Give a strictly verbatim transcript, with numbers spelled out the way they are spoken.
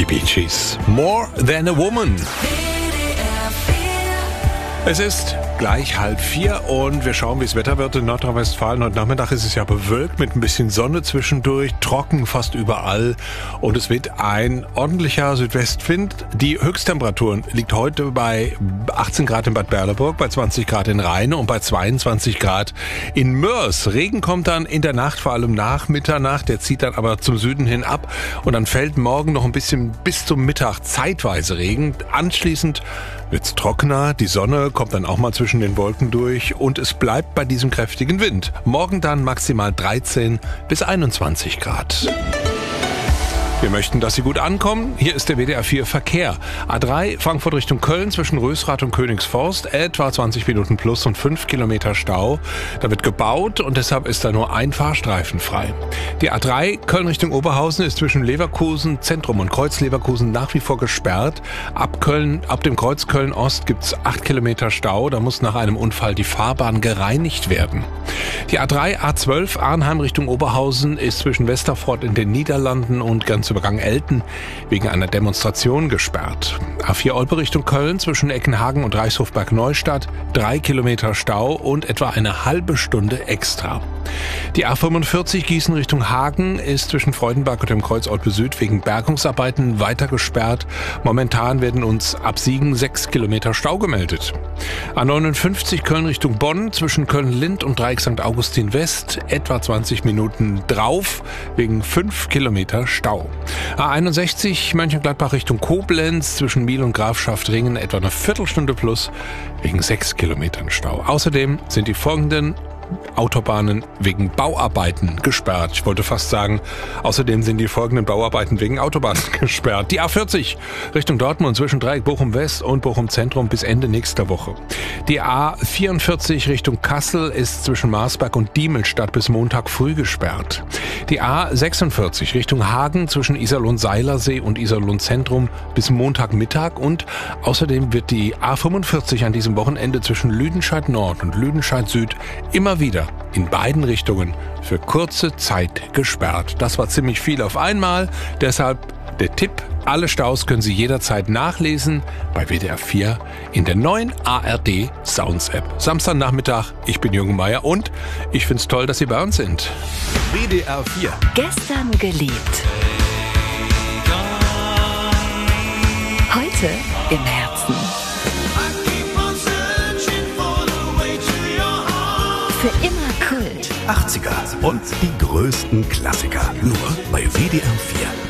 Die Bee Gees. More Than a Woman. Es ist gleich halb vier und wir schauen, wie es Wetter wird in Nordrhein-Westfalen. Heute Nachmittag ist es ja bewölkt mit ein bisschen Sonne zwischendurch, trocken fast überall und es weht ein ordentlicher Südwestwind. Die Höchsttemperatur liegt heute bei achtzehn Grad in Bad Berleburg, bei zwanzig Grad in Rheine und bei zweiundzwanzig Grad in Mörs. Regen kommt dann in der Nacht, vor allem nach Mitternacht, der zieht dann aber zum Süden hin ab und dann fällt morgen noch ein bisschen bis zum Mittag zeitweise Regen. Anschließend wird's trockener, die Sonne kommt dann auch mal zwischen den Wolken durch und es bleibt bei diesem kräftigen Wind. Morgen dann maximal dreizehn bis einundzwanzig Grad. Wir möchten, dass Sie gut ankommen. Hier ist der W D R vier Verkehr. A drei Frankfurt Richtung Köln zwischen Rösrath und Königsforst. Etwa zwanzig Minuten plus und fünf Kilometer Stau. Da wird gebaut und deshalb ist da nur ein Fahrstreifen frei. Die A drei Köln Richtung Oberhausen ist zwischen Leverkusen Zentrum und Kreuz Leverkusen nach wie vor gesperrt. Ab Köln, ab dem Kreuz Köln Ost gibt's acht Kilometer Stau. Da muss nach einem Unfall die Fahrbahn gereinigt werden. Die A drei A zwölf Arnheim Richtung Oberhausen ist zwischen Westerfort in den Niederlanden und ganz Übergang Elten wegen einer Demonstration gesperrt. A vier Olpe Richtung Köln zwischen Eckenhagen und Reichshofberg-Neustadt, drei Kilometer Stau und etwa eine halbe Stunde extra. Die A fünfundvierzig Gießen Richtung Hagen ist zwischen Freudenberg und dem Kreuz Olpe Süd wegen Bergungsarbeiten weiter gesperrt. Momentan werden uns ab Siegen sechs Kilometer Stau gemeldet. A neunundfünfzig Köln Richtung Bonn zwischen Köln-Lind und Dreieck Sankt Augustin West etwa zwanzig Minuten drauf wegen fünf Kilometer Stau. A einundsechzig Mönchengladbach Richtung Koblenz zwischen Miel und Grafschaft-Ringen etwa eine Viertelstunde plus wegen sechs Kilometern Stau. Außerdem sind die folgenden Autobahnen wegen Bauarbeiten gesperrt. Ich wollte fast sagen, außerdem sind die folgenden Bauarbeiten wegen Autobahnen gesperrt. Die A vierzig Richtung Dortmund zwischen Dreieck Bochum West und Bochum Zentrum bis Ende nächster Woche. Die A vierundvierzig Richtung Kassel ist zwischen Marsberg und Diemelstadt bis Montag früh gesperrt. Die A sechsundvierzig Richtung Hagen zwischen Iserlohn-Seilersee und Iserlohn-Zentrum bis Montagmittag und außerdem wird die A fünfundvierzig an diesem Wochenende zwischen Lüdenscheid Nord und Lüdenscheid Süd immer wieder in beiden Richtungen für kurze Zeit gesperrt. Das war ziemlich viel auf einmal, deshalb der Tipp, alle Staus können Sie jederzeit nachlesen bei W D R vier in der neuen A R D Sounds App. Samstagnachmittag, ich bin Jürgen Meier und ich find's toll, dass Sie bei uns sind. W D R vier. Gestern geliebt. Heute im Herzen. Für immer Kult. achtziger und die größten Klassiker. Nur bei W D R vier.